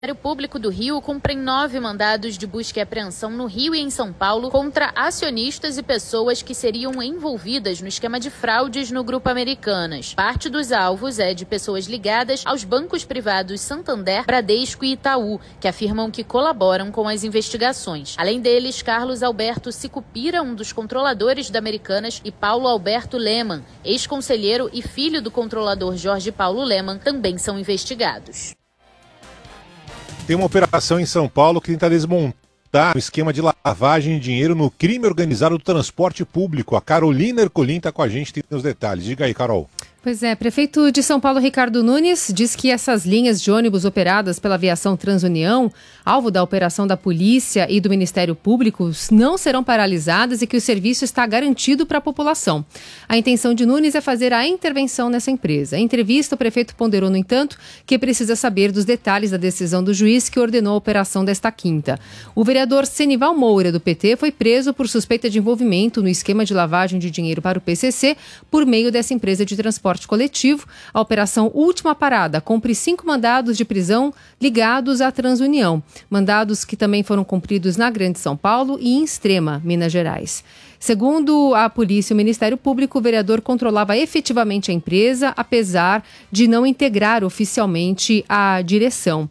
Ministério Público do Rio cumpre 9 mandados de busca e apreensão no Rio e em São Paulo contra acionistas e pessoas que seriam envolvidas no esquema de fraudes no Grupo Americanas. Parte dos alvos é de pessoas ligadas aos bancos privados Santander, Bradesco e Itaú, que afirmam que colaboram com as investigações. Além deles, Carlos Alberto Sicupira, um dos controladores da Americanas, e Paulo Alberto Leman, ex-conselheiro e filho do controlador Jorge Paulo Leman, também são investigados. Tem uma operação em São Paulo que tenta desmontar o esquema de lavagem de dinheiro no crime organizado do transporte público. A Carolina Ercolim está com a gente, tem os detalhes. Diga aí, Carol. Pois é, prefeito de São Paulo, Ricardo Nunes, diz que essas linhas de ônibus operadas pela aviação Transunião, alvo da operação da polícia e do Ministério Público, não serão paralisadas e que o serviço está garantido para a população. A intenção de Nunes é fazer a intervenção nessa empresa. Em entrevista, o prefeito ponderou, no entanto, que precisa saber dos detalhes da decisão do juiz que ordenou a operação desta quinta. O vereador Senival Moura, do PT, foi preso por suspeita de envolvimento no esquema de lavagem de dinheiro para o PCC por meio dessa empresa de transporte coletivo. A operação Última Parada cumpre 5 mandados de prisão ligados à Transunião. Mandados que também foram cumpridos na Grande São Paulo e em Extrema, Minas Gerais. Segundo a polícia e o Ministério Público, o vereador controlava efetivamente a empresa, apesar de não integrar oficialmente a direção.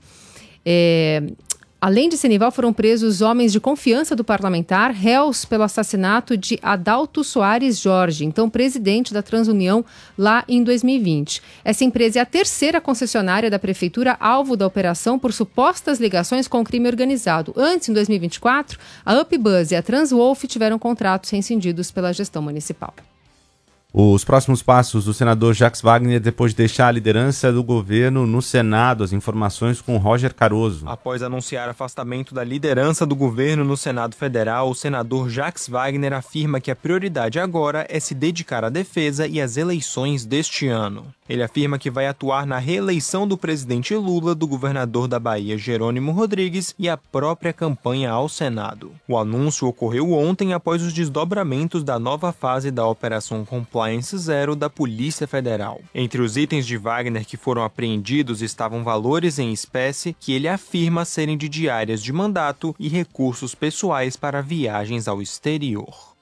Além de Senival, foram presos homens de confiança do parlamentar, réus pelo assassinato de Adalto Soares Jorge, então presidente da Transunião, lá em 2020. Essa empresa é a terceira concessionária da prefeitura alvo da operação por supostas ligações com o crime organizado. Antes, em 2024, a UpBus e a Transwolf tiveram contratos rescindidos pela gestão municipal. Os próximos passos do senador Jacques Wagner depois de deixar a liderança do governo no Senado. As informações com Roger Caroso. Após anunciar afastamento da liderança do governo no Senado Federal, o senador Jacques Wagner afirma que a prioridade agora é se dedicar à defesa e às eleições deste ano. Ele afirma que vai atuar na reeleição do presidente Lula, do governador da Bahia, Jerônimo Rodrigues, e a própria campanha ao Senado. O anúncio ocorreu ontem após os desdobramentos da nova fase da Operação Compliance Zero da Polícia Federal. Entre os itens de Wagner que foram apreendidos estavam valores em espécie que ele afirma serem de diárias de mandato e recursos pessoais para viagens ao exterior.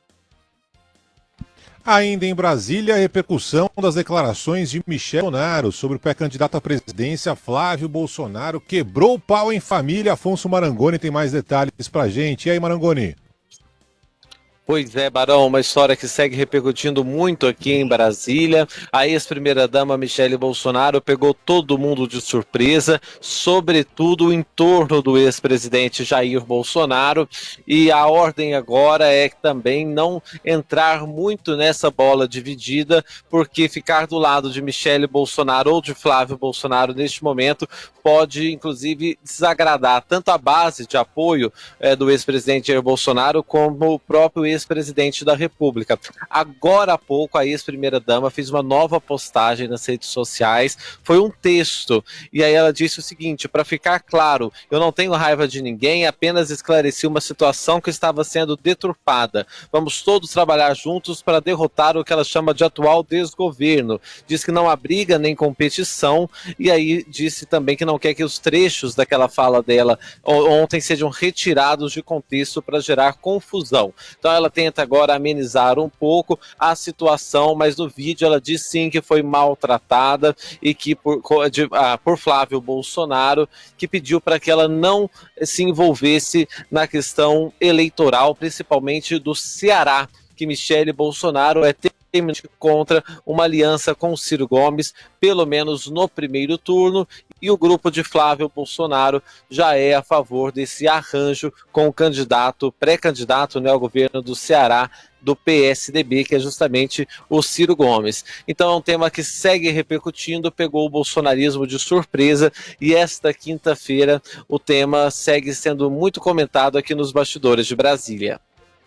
Ainda em Brasília, a repercussão das declarações de Michel Bolsonaro sobre o pré-candidato à presidência Flávio Bolsonaro quebrou o pau em família. Afonso Marangoni tem mais detalhes pra gente. E aí, Marangoni? Pois é, Barão, uma história que segue repercutindo muito aqui em Brasília. A ex-primeira-dama Michele Bolsonaro pegou todo mundo de surpresa, sobretudo em torno do ex-presidente Jair Bolsonaro. E a ordem agora é também não entrar muito nessa bola dividida, porque ficar do lado de Michele Bolsonaro ou de Flávio Bolsonaro neste momento pode, inclusive, desagradar tanto a base de apoio do ex-presidente Jair Bolsonaro como o próprio ex-presidente da República. Agora há pouco, a ex-primeira-dama fez uma nova postagem nas redes sociais. Foi um texto, e aí ela disse o seguinte: para ficar claro, eu não tenho raiva de ninguém, apenas esclareci uma situação que estava sendo deturpada. Vamos todos trabalhar juntos para derrotar o que ela chama de atual desgoverno. Diz que não há briga nem competição, e aí disse também que não quer que os trechos daquela fala dela ontem sejam retirados de contexto para gerar confusão. Então ela tenta agora amenizar um pouco a situação, mas no vídeo ela diz sim que foi maltratada e que por Flávio Bolsonaro, que pediu para que ela não se envolvesse na questão eleitoral, principalmente do Ceará, que Michele Bolsonaro é contra uma aliança com Ciro Gomes, pelo menos no primeiro turno, e o grupo de Flávio Bolsonaro já é a favor desse arranjo com o pré-candidato ao governo do Ceará, do PSDB, que é justamente o Ciro Gomes. Então é um tema que segue repercutindo, pegou o bolsonarismo de surpresa, e esta quinta-feira o tema segue sendo muito comentado aqui nos bastidores de Brasília.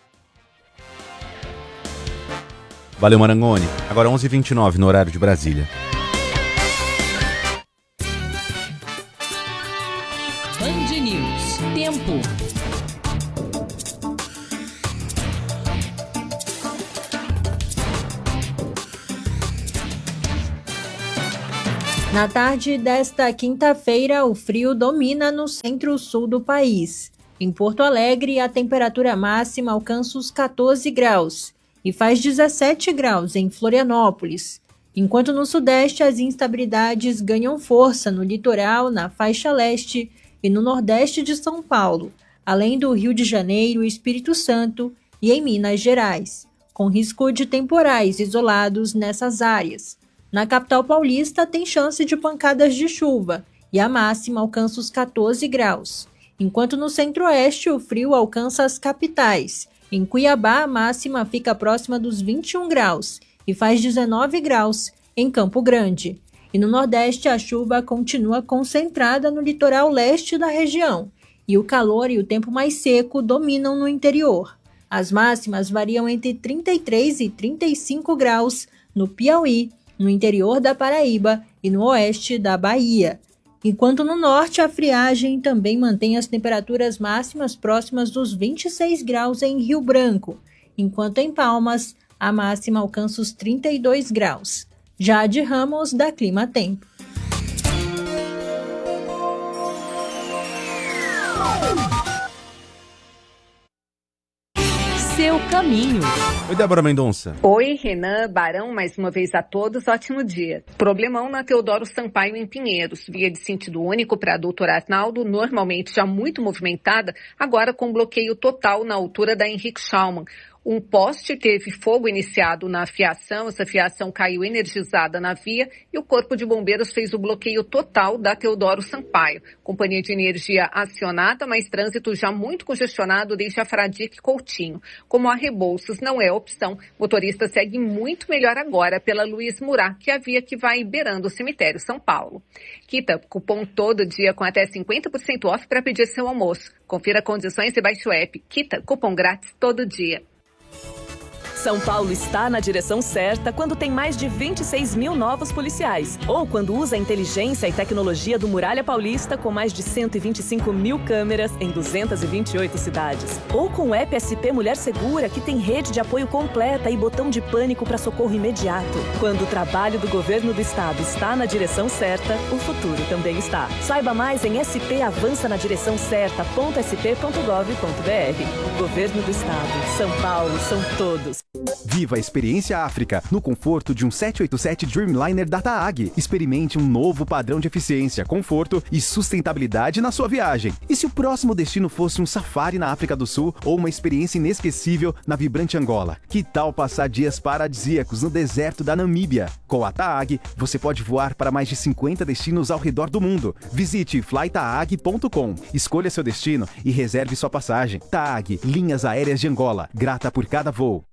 Valeu, Marangoni. Agora 11h29 no horário de Brasília. Band News. Tempo. Na tarde desta quinta-feira, o frio domina no centro-sul do país. Em Porto Alegre, a temperatura máxima alcança os 14 graus e faz 17 graus em Florianópolis, enquanto no sudeste as instabilidades ganham força no litoral, na faixa leste e no nordeste de São Paulo, além do Rio de Janeiro, Espírito Santo e em Minas Gerais, com risco de temporais isolados nessas áreas. Na capital paulista tem chance de pancadas de chuva e a máxima alcança os 14 graus, enquanto no centro-oeste o frio alcança as capitais. Em Cuiabá, a máxima fica próxima dos 21 graus e faz 19 graus em Campo Grande. E no nordeste a chuva continua concentrada no litoral leste da região e o calor e o tempo mais seco dominam no interior. As máximas variam entre 33 e 35 graus no Piauí, no interior da Paraíba e no oeste da Bahia. Enquanto no norte a friagem também mantém as temperaturas máximas próximas dos 26 graus em Rio Branco, enquanto em Palmas a máxima alcança os 32 graus. Jade Ramos, da Clima Tempo. Seu caminho. Oi, Débora Mendonça. Oi, Renan, Barão, mais uma vez a todos, ótimo dia. Problemão na Teodoro Sampaio em Pinheiros, via de sentido único para Doutor Arnaldo, normalmente já muito movimentada, agora com bloqueio total na altura da Henrique Schaumann. Um poste teve fogo iniciado na fiação, essa fiação caiu energizada na via e o Corpo de Bombeiros fez o bloqueio total da Teodoro Sampaio. Companhia de energia acionada, mas trânsito já muito congestionado desde a Fradique Coutinho. Como a Rebouças não é opção, motorista segue muito melhor agora pela Luiz Murat, que é a via que vai beirando o cemitério São Paulo. Quita, cupom todo dia com até 50% off para pedir seu almoço. Confira condições e baixe o app. Quita, cupom grátis todo dia. São Paulo está na direção certa quando tem mais de 26 mil novos policiais. Ou quando usa a inteligência e tecnologia do Muralha Paulista com mais de 125 mil câmeras em 228 cidades. Ou com o app SP Mulher Segura, que tem rede de apoio completa e botão de pânico para socorro imediato. Quando o trabalho do governo do estado está na direção certa, o futuro também está. Saiba mais em spavancanadiretonccerta.sp.gov.br. Governo do estado. São Paulo, são todos. Viva a experiência África no conforto de um 787 Dreamliner da TAAG. Experimente um novo padrão de eficiência, conforto e sustentabilidade na sua viagem. E se o próximo destino fosse um safari na África do Sul ou uma experiência inesquecível na vibrante Angola? Que tal passar dias paradisíacos no deserto da Namíbia? Com a TAAG, você pode voar para mais de 50 destinos ao redor do mundo. Visite flytaag.com, escolha seu destino e reserve sua passagem. TAAG, Linhas Aéreas de Angola, grata por cada voo.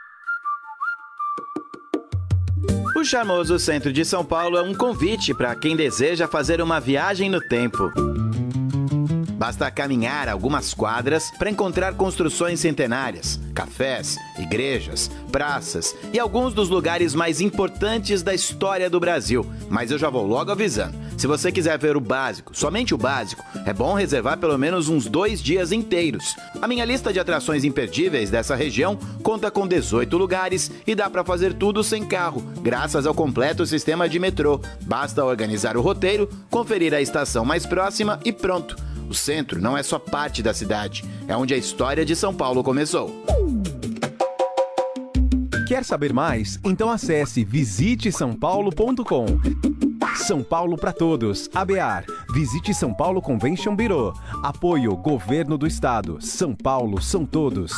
O charmoso centro de São Paulo é um convite para quem deseja fazer uma viagem no tempo. Basta caminhar algumas quadras para encontrar construções centenárias, cafés, igrejas, praças e alguns dos lugares mais importantes da história do Brasil. Mas eu já vou logo avisando. Se você quiser ver o básico, somente o básico, é bom reservar pelo menos uns 2 dias inteiros. A minha lista de atrações imperdíveis dessa região conta com 18 lugares e dá para fazer tudo sem carro, graças ao completo sistema de metrô. Basta organizar o roteiro, conferir a estação mais próxima e pronto. O centro não é só parte da cidade, é onde a história de São Paulo começou. Quer saber mais? Então acesse visitesaopaulo.com. São Paulo para todos. ABAR. Visite São Paulo Convention Bureau. Apoio Governo do Estado. São Paulo são todos.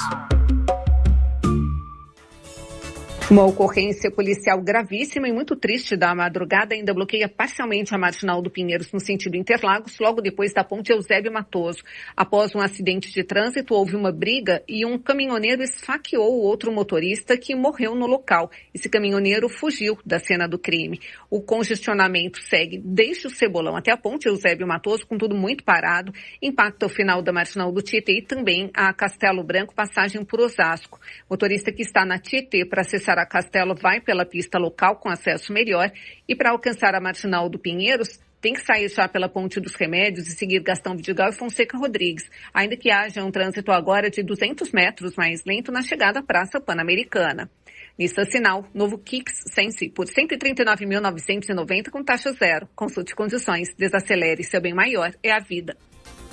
Uma ocorrência policial gravíssima e muito triste da madrugada ainda bloqueia parcialmente a Marginal do Pinheiros no sentido Interlagos, logo depois da ponte Eusébio Matoso. Após um acidente de trânsito, houve uma briga e um caminhoneiro esfaqueou o outro motorista que morreu no local. Esse caminhoneiro fugiu da cena do crime. O congestionamento segue desde o Cebolão até a ponte Eusébio Matoso, com tudo muito parado. Impacta o final da Marginal do Tietê e também a Castelo Branco, passagem por Osasco. Motorista que está na Tietê para acessar a Castelo vai pela pista local com acesso melhor e para alcançar a Marginal do Pinheiros tem que sair já pela Ponte dos Remédios e seguir Gastão Vidigal e Fonseca Rodrigues, ainda que haja um trânsito agora de 200 metros mais lento na chegada à Praça Pan-Americana. Nissan Sinal, novo Kicks Sense por R$ 139.990 com taxa zero. Consulte condições, desacelere, seu bem maior é a vida.